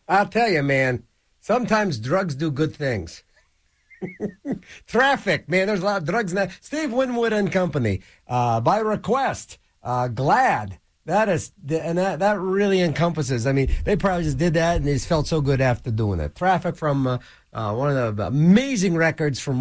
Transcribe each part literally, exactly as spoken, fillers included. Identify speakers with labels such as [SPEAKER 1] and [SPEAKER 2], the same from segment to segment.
[SPEAKER 1] I'll tell you, man, sometimes drugs do good things. Traffic, man, there's a lot of drugs in that. Steve Winwood and Company, uh, by request, uh, Glad. That is, and that, that really encompasses. I mean, they probably just did that and they just felt so good after doing it. Traffic from uh, uh, one of the amazing records from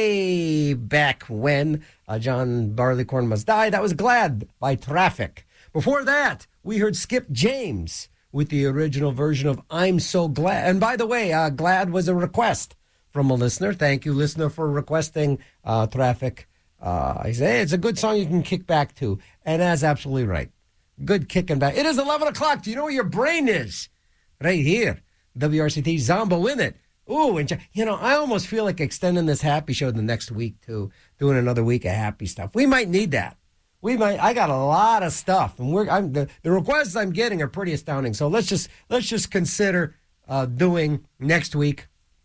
[SPEAKER 1] way back when uh, John Barleycorn Must Die. That was Glad by Traffic. Before that, we heard Skip James with the original version of I'm So Glad. And by the way, uh, Glad was a request from a listener. Thank you, listener, for requesting uh, Traffic. Uh, I say, hey, it's a good song you can kick back to. And that's absolutely right. Good kicking back. It is eleven o'clock. Do you know where your brain is? Right here. W R C T Zombo in it. Ooh, and you know, I almost feel like extending this happy show the next week too, doing another week of happy stuff. We might need that. We might. I got a lot of stuff, and we're I'm, the the requests I'm getting are pretty astounding. So let's just let's just consider uh, doing next week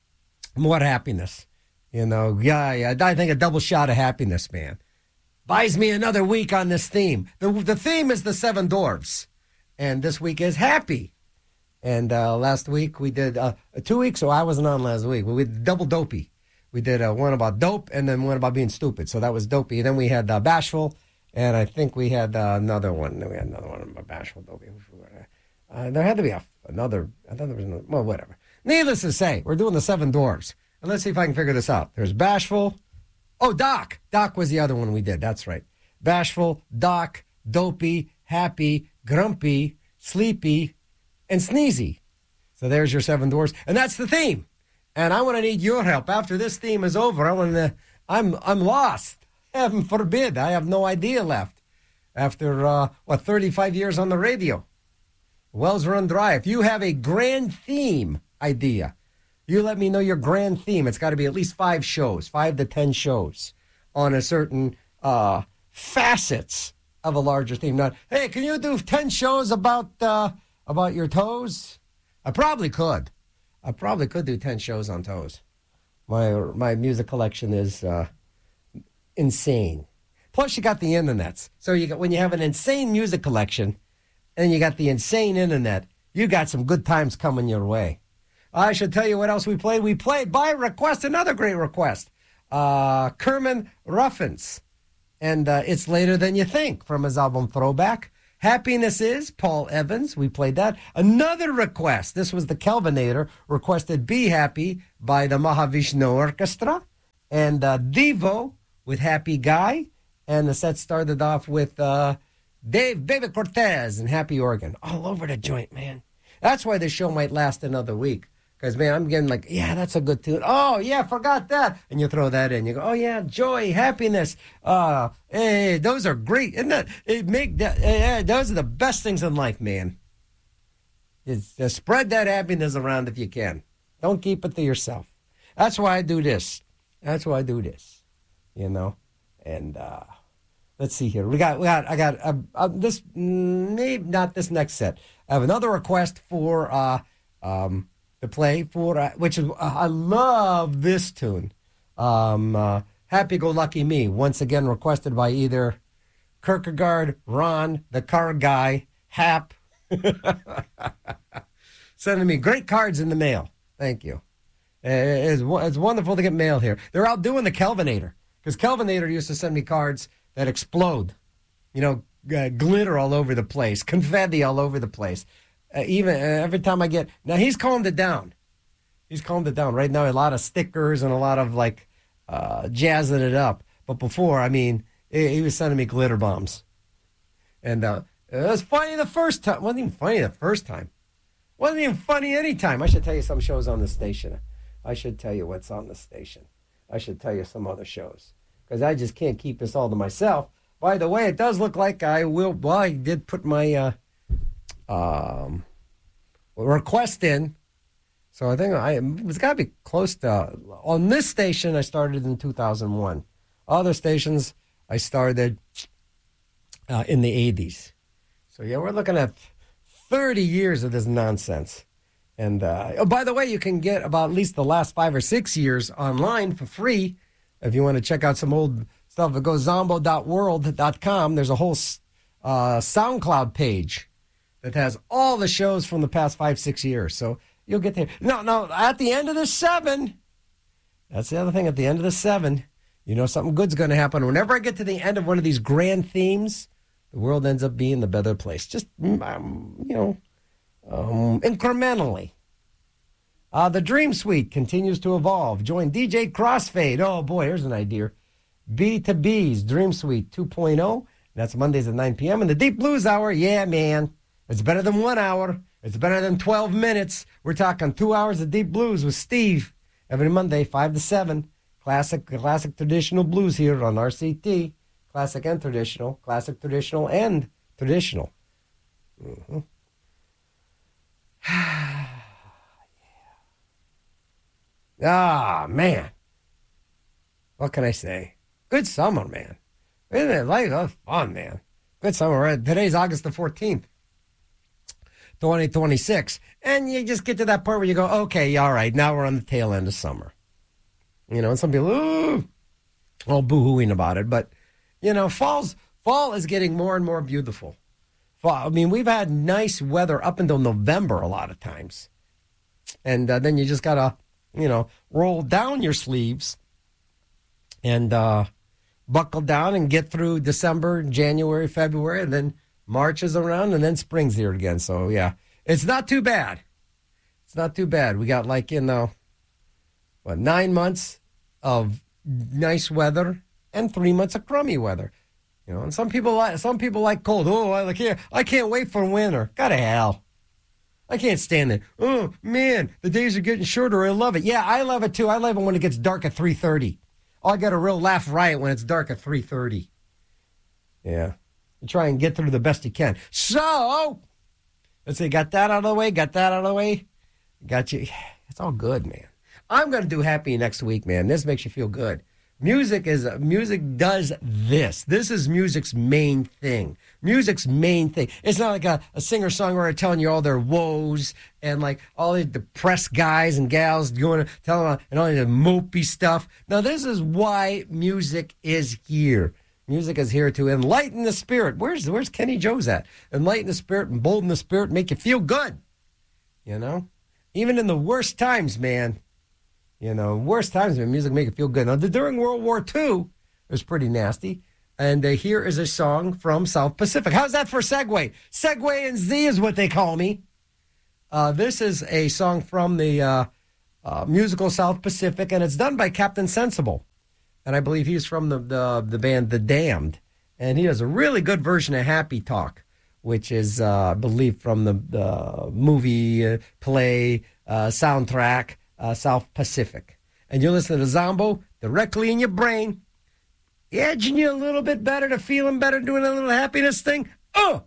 [SPEAKER 1] more happiness. You know, yeah, yeah. I think a double shot of happiness, man. Buys me another week on this theme. The the theme is the Seven Dwarfs, and this week is happy. And uh, last week we did uh, two weeks, so I wasn't on last week. But we did double dopey. We did uh, one about dope and then one about being stupid. So that was dopey. Then we had uh, bashful, and I think we had uh, another one. Then we had another one about bashful, dopey. Uh, there had to be a, another. I thought there was another. Well, whatever. Needless to say, we're doing the Seven Dwarfs, and let's see if I can figure this out. There's bashful. Oh, Doc. Doc was the other one we did. That's right. Bashful, Doc, Dopey, Happy, Grumpy, Sleepy, and Sneezy. So there's your Seven Dwarfs. And that's the theme. And I want to need your help. After this theme is over, I want to, I'm I'm lost. Heaven forbid. I have no idea left. After, uh, what, thirty-five years on the radio. Wells run dry. If you have a grand theme idea, you let me know your grand theme. It's got to be at least five shows, five to ten shows on a certain uh, facets of a larger theme. Not, hey, can you do ten shows about uh, about your toes? I probably could. I probably could do ten shows on toes. My my music collection is uh, insane. Plus, you got the internets. So you got when you have an insane music collection, and you got the insane internet, you got some good times coming your way. I should tell you what else we played. We played by request, another great request, uh, Kerman Ruffins. And uh, It's Later Than You Think from his album Throwback. Happiness Is, Paul Evans. We played that. Another request. This was the Kelvinator, requested Be Happy by the Mahavishnu Orchestra. And uh, Devo with Happy Guy. And the set started off with uh, Dave, David Cortez and Happy Organ. All over the joint, man. That's why the show might last another week. Because, man, I'm getting like, yeah, that's a good tune. Oh, yeah, forgot that. And you throw that in. You go, oh, yeah, joy, happiness. Uh, hey, those are great. Isn't that, it make that, hey, those are the best things in life, man. It's, uh, spread that happiness around if you can. Don't keep it to yourself. That's why I do this. That's why I do this, you know. And uh, let's see here. We got, we got, I got uh, uh, this, maybe not this next set. I have another request for, uh, um, to play for, uh, which is, uh, I love this tune. Um, uh, Happy Go Lucky Me, once again requested by either Kierkegaard, Ron, the car guy, Hap. Sending me great cards in the mail. Thank you. It's, it's wonderful to get mail here. They're out doing the Kelvinator, because Kelvinator used to send me cards that explode. You know, uh, glitter all over the place, confetti all over the place. Uh, even uh, every time I get, now he's calmed it down. He's calmed it down. Right now, a lot of stickers and a lot of like uh, jazzing it up. But before, I mean, he, he was sending me glitter bombs. And uh, it was funny the first time. It wasn't even funny the first time. It wasn't even funny any time. I should tell you some shows on the station. I should tell you what's on the station. I should tell you some other shows. Because I just can't keep this all to myself. By the way, it does look like I will, well, I did put my uh, um, request in. So I think I it's got to be close to, on this station, I started in two thousand one. Other stations, I started uh, in the eighties. So yeah, we're looking at thirty years of this nonsense. And uh, oh, by the way, you can get about at least the last five or six years online for free. If you want to check out some old stuff, it goes zombo dot world dot com. There's a whole uh, SoundCloud page that has all the shows from the past five, six years. So You'll get there. No, no, at the end of the seven, that's the other thing, at the end of the seven, you know something good's going to happen. Whenever I get to the end of one of these grand themes, the world ends up being the better place. Just, um, you know, um, incrementally. Uh, the Dream Suite continues to evolve. Join D J Crossfade. Oh, boy, here's an idea. B to B's Dream Suite two point oh. That's Mondays at nine p.m. And the Deep Blues Hour, yeah, man. It's better than one hour. It's better than twelve minutes. We're talking two hours of Deep Blues with Steve. Every Monday, five to seven. Classic, classic traditional blues here on R C T. Classic and traditional. Classic, traditional, and traditional. Mm-hmm. Ah, man. What can I say? Good summer, man. Isn't it? Like, oh, fun, man. Good summer. Right? Today's August the fourteenth, twenty twenty-six. And you just get to that part where you go, okay, all right, now we're on the tail end of summer. You know, and some people, ooh, all boo-hooing about it. But, you know, fall's, fall is getting more and more beautiful. Fall, I mean, we've had nice weather up until November a lot of times. And uh, then you just got to, you know, roll down your sleeves and uh, buckle down and get through December, January, February, and then March is around, and then spring's here again. So, yeah, it's not too bad. It's not too bad. We got, like, you know, what, nine months of nice weather and three months of crummy weather. You know, and some people like some people like cold. Oh, I can't, I can't wait for winter. Go to hell. I can't stand it. Oh, man, the days are getting shorter. I love it. Yeah, I love it, too. I love it when it gets dark at three thirty. Oh, I get a real laugh riot when it's dark at three thirty. Yeah. You try and get through the best you can. So, let's say, got that out of the way, got that out of the way. Got you. It's all good, man. I'm going to do Happy next week, man. This makes you feel good. Music is music does this. This is music's main thing. Music's main thing. It's not like a, a singer-songwriter telling you all their woes and like all the depressed guys and gals going to tell them and all the mopey stuff. Now, this is why music is here. Music is here to enlighten the spirit. Where's where's Kenny Joe's at? Enlighten the spirit, embolden the spirit, make you feel good. You know? Even in the worst times, man. You know, worst times when music make you feel good. Now, during World War Two, it was pretty nasty. And uh, here is a song from South Pacific. How's that for segue? Segue and Z is what they call me. Uh, this is a song from the uh, uh, musical South Pacific, and it's done by Captain Sensible. And I believe he's from the, the, the band The Damned. And he does a really good version of Happy Talk, which is, uh, I believe, from the, the movie, uh, play, uh, soundtrack, Uh, South Pacific. And you're listening to Zombo directly in your brain, edging you a little bit better to feeling better, doing a little happiness thing. Oh!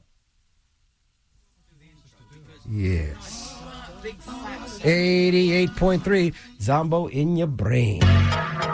[SPEAKER 1] Yes. eighty-eight point three Zombo in your brain.